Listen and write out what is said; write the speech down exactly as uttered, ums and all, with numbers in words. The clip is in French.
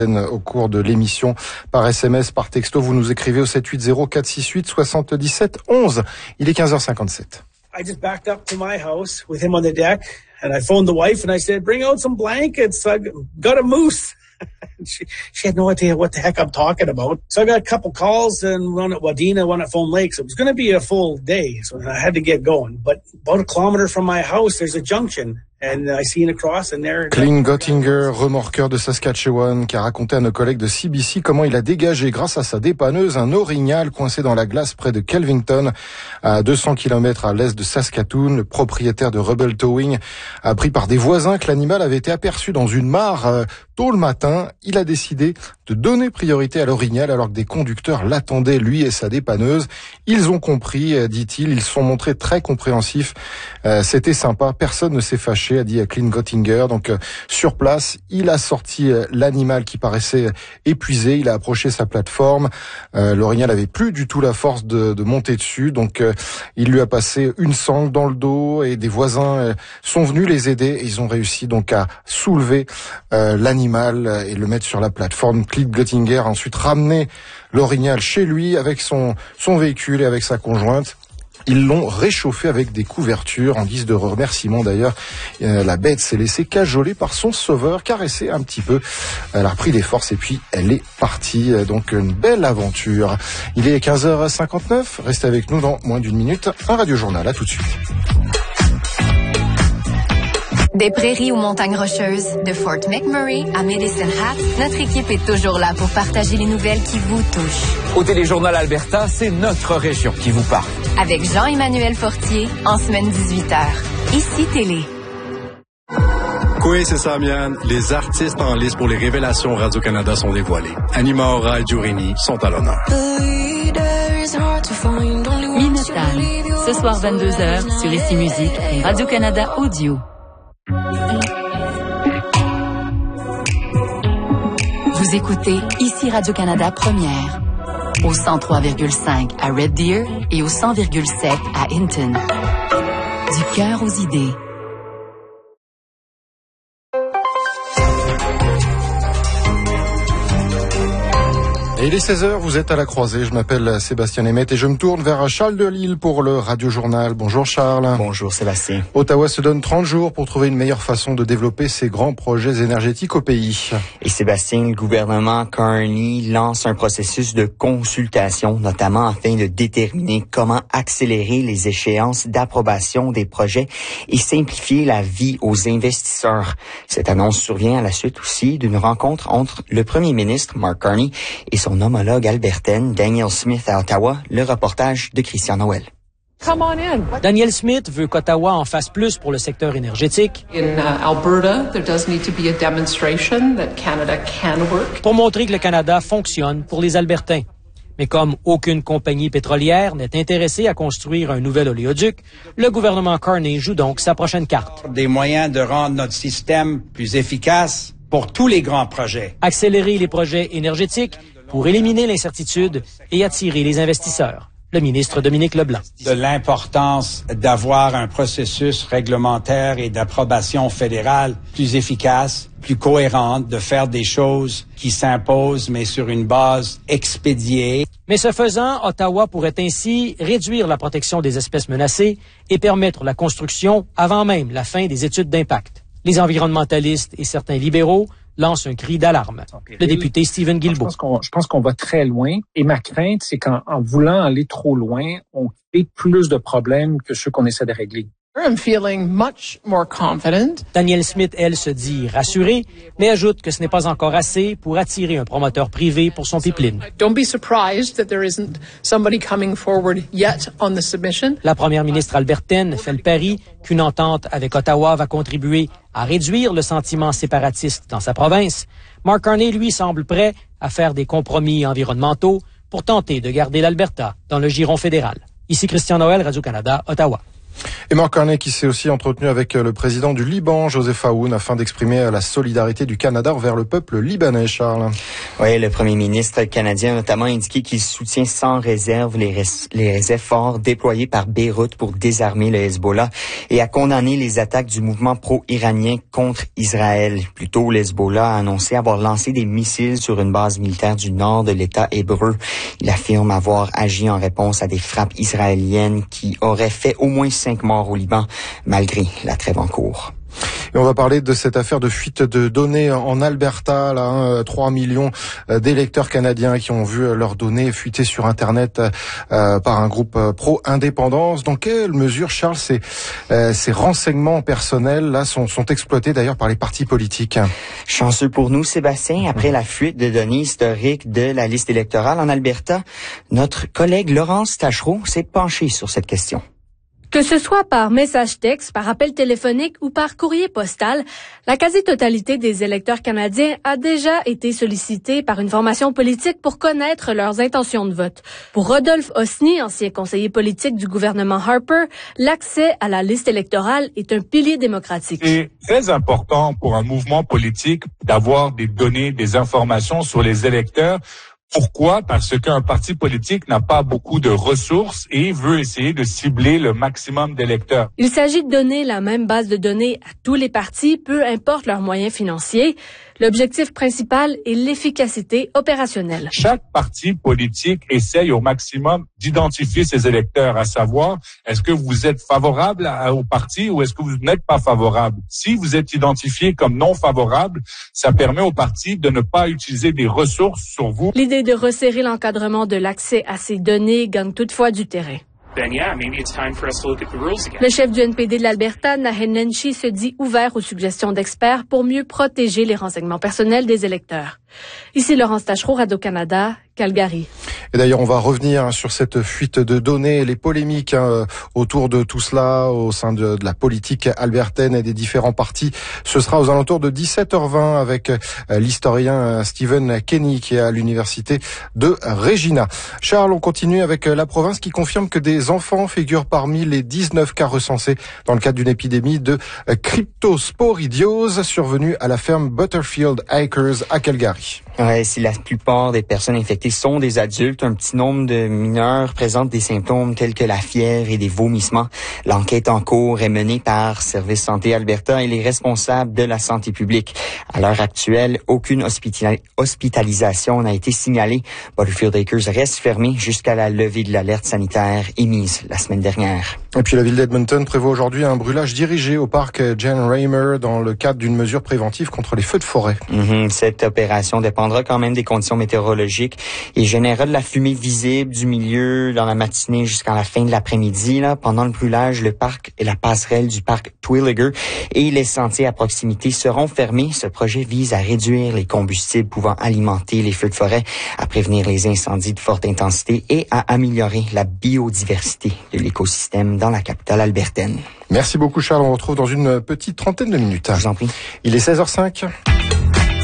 au cours de l'émission par S M S, par texto. Vous nous écrivez au sept huit zéro quatre six huit sept sept un un. Il est quinze heures cinquante-sept. I just backed up to my house with him on the deck and I phoned the wife and I said, bring out some blankets. I got a moose. she, she had no idea what the heck I'm talking about. So I got a couple calls and one at Wadena, one at Foam Lakes. It was going to be a full day, so I had to get going. But about a kilometer from my house, there's a junction. And I seen across and there. Clint Gottinger, remorqueur de Saskatchewan, qui a raconté à nos collègues de C B C comment il a dégagé grâce à sa dépanneuse un orignal coincé dans la glace près de Kelvington, à deux cents kilomètres à l'est de Saskatoon. Le propriétaire de Rebel Towing a appris par des voisins que l'animal avait été aperçu dans une mare euh, tôt le matin. Il a décidé de donner priorité à l'orignal alors que des conducteurs l'attendaient, lui et sa dépanneuse. Ils ont compris, euh, dit-il, ils se sont montrés très compréhensifs. Euh, c'était sympa, personne ne s'est fâché, a dit Clint Gottinger. Donc euh, sur place, il a sorti euh, l'animal qui paraissait épuisé. Il a approché sa plateforme. Euh, L'orignal avait plus du tout la force de, de monter dessus. Donc euh, il lui a passé une sangle dans le dos et des voisins euh, sont venus les aider. Et ils ont réussi donc à soulever euh, l'animal et le mettre sur la plateforme. Clint Gottinger a ensuite ramené l'orignal chez lui avec son, son véhicule et avec sa conjointe. Ils l'ont réchauffé avec des couvertures en guise de remerciement d'ailleurs. Euh, la bête s'est laissée cajoler par son sauveur, caressée un petit peu. Elle a repris des forces et puis elle est partie. Donc une belle aventure. Il est quinze heures cinquante-neuf. Restez avec nous dans moins d'une minute. Un radio-journal. À tout de suite. Des prairies aux montagnes rocheuses, de Fort McMurray à Medicine Hat, notre équipe est toujours là pour partager les nouvelles qui vous touchent. Au Téléjournal Alberta, c'est notre région qui vous parle. Avec Jean-Emmanuel Fortier, en semaine dix-huit heures. Ici Télé. Oui, c'est ça, Mian. Les artistes en lice pour les révélations Radio-Canada sont dévoilés. Anima Ora et Giurini sont à l'honneur. Minotaur, ce soir vingt-deux heures sur Ici Musique et Radio-Canada Audio. Vous écoutez Ici Radio-Canada Première, au cent trois virgule cinq à Red Deer et au cent virgule sept à Hinton. Du cœur aux idées. Et il est seize heures, vous êtes à la croisée. Je m'appelle Sébastien Lemaitre et je me tourne vers Charles Delisle pour le Radio-Journal. Bonjour Charles. Bonjour Sébastien. Ottawa se donne trente jours pour trouver une meilleure façon de développer ses grands projets énergétiques au pays. Et Sébastien, le gouvernement Carney lance un processus de consultation, notamment afin de déterminer comment accélérer les échéances d'approbation des projets et simplifier la vie aux investisseurs. Cette annonce survient à la suite aussi d'une rencontre entre le premier ministre Mark Carney et son homologue albertaine Danielle Smith à Ottawa. Le reportage de Christian Noël. Come on in. Danielle Smith veut qu'Ottawa en fasse plus pour le secteur énergétique. In uh, Alberta, there does need to be a demonstration that Canada can work. Pour montrer que le Canada fonctionne pour les Albertains. Mais comme aucune compagnie pétrolière n'est intéressée à construire un nouvel oléoduc, le gouvernement Carney joue donc sa prochaine carte. Des moyens de rendre notre système plus efficace pour tous les grands projets. Accélérer les projets énergétiques pour éliminer l'incertitude et attirer les investisseurs. Le ministre Dominique Leblanc. De l'importance d'avoir un processus réglementaire et d'approbation fédérale plus efficace, plus cohérente, de faire des choses qui s'imposent, mais sur une base expédiée. Mais ce faisant, Ottawa pourrait ainsi réduire la protection des espèces menacées et permettre la construction avant même la fin des études d'impact. Les environnementalistes et certains libéraux lance un cri d'alarme. Le député Stephen Guilbeault. Je pense qu'on, je pense qu'on va très loin. Et ma crainte, c'est qu'en en voulant aller trop loin, on crée plus de problèmes que ceux qu'on essaie de régler. I'm feeling much more confident. Danielle Smith, elle, se dit rassurée, mais ajoute que ce n'est pas encore assez pour attirer un promoteur privé pour son pipeline. Don't be surprised that there isn't somebody coming forward yet on the submission. La première ministre albertaine fait le pari qu'une entente avec Ottawa va contribuer à réduire le sentiment séparatiste dans sa province. Mark Carney, lui, semble prêt à faire des compromis environnementaux, pour tenter de garder l'Alberta dans le giron fédéral. Ici Christian Noël, Radio-Canada, Ottawa. Et Mark Carney qui s'est aussi entretenu avec le président du Liban, Joseph Aoun, afin d'exprimer la solidarité du Canada envers le peuple libanais, Charles. Oui, le premier ministre canadien a notamment indiqué qu'il soutient sans réserve les, res- les efforts déployés par Beyrouth pour désarmer le Hezbollah et a condamné les attaques du mouvement pro-iranien contre Israël. Plus tôt, le Hezbollah a annoncé avoir lancé des missiles sur une base militaire du nord de l'État hébreu. Il affirme avoir agi en réponse à des frappes israéliennes qui auraient fait au moins cinq morts au Liban, malgré la trêve en cours. Et on va parler de cette affaire de fuite de données en Alberta. Là, hein, trois millions d'électeurs canadiens qui ont vu leurs données fuiter sur Internet euh, par un groupe pro-indépendance. Dans quelle mesure, Charles, ces, euh, ces renseignements personnels là sont, sont exploités d'ailleurs par les partis politiques? Chanceux pour nous, Sébastien, après la fuite de données historiques de la liste électorale en Alberta, notre collègue Laurence Tachereau s'est penchée sur cette question. Que ce soit par message texte, par appel téléphonique ou par courrier postal, la quasi-totalité des électeurs canadiens a déjà été sollicitée par une formation politique pour connaître leurs intentions de vote. Pour Rodolphe Osny, ancien conseiller politique du gouvernement Harper, l'accès à la liste électorale est un pilier démocratique. C'est très important pour un mouvement politique d'avoir des données, des informations sur les électeurs. Pourquoi? Parce qu'un parti politique n'a pas beaucoup de ressources et veut essayer de cibler le maximum d'électeurs. Il s'agit de donner la même base de données à tous les partis, peu importe leurs moyens financiers. L'objectif principal est l'efficacité opérationnelle. Chaque parti politique essaye au maximum d'identifier ses électeurs, à savoir, est-ce que vous êtes favorable à, au parti ou est-ce que vous n'êtes pas favorable? Si vous êtes identifié comme non favorable, ça permet au parti de ne pas utiliser des ressources sur vous. L'idée de resserrer l'encadrement de l'accès à ces données gagne toutefois du terrain. Then yeah, maybe it's time for us to look at the rules again. Le chef du N P D de l'Alberta, Naheed Nenshi, se dit ouvert aux suggestions d'experts pour mieux protéger les renseignements personnels des électeurs. Ici Laurence Tachereau, Radio-Canada, Calgary. Et d'ailleurs, on va revenir sur cette fuite de données, les polémiques hein, autour de tout cela au sein de, de la politique albertaine et des différents partis. Ce sera aux alentours de dix-sept heures vingt avec euh, l'historien Stephen Kenny qui est à l'université de Regina. Charles, on continue avec la province qui confirme que des enfants figurent parmi les dix-neuf cas recensés dans le cadre d'une épidémie de cryptosporidiose survenue à la ferme Butterfield Acres à Calgary. Ouais, si la plupart des personnes infectées sont des adultes, un petit nombre de mineurs présentent des symptômes tels que la fièvre et des vomissements. L'enquête en cours est menée par Service Santé Alberta et les responsables de la santé publique. À l'heure actuelle, aucune hospitali- hospitalisation n'a été signalée. Butterfield Acres reste fermé jusqu'à la levée de l'alerte sanitaire émise la semaine dernière. Et puis la ville d'Edmonton prévoit aujourd'hui un brûlage dirigé au parc Jan Raymer dans le cadre d'une mesure préventive contre les feux de forêt. Mm-hmm. Cette opération dépendra quand même des conditions météorologiques et générera de la fumée visible du milieu dans la matinée jusqu'à la fin de l'après-midi. Là, pendant le brûlage, le parc et la passerelle du parc Twilliger et les sentiers à proximité seront fermés. Ce projet vise à réduire les combustibles pouvant alimenter les feux de forêt, à prévenir les incendies de forte intensité et à améliorer la biodiversité de l'écosystème dans la capitale albertaine. Merci beaucoup Charles, on se retrouve dans une petite trentaine de minutes. Je vous en prie. Il est seize heures cinq.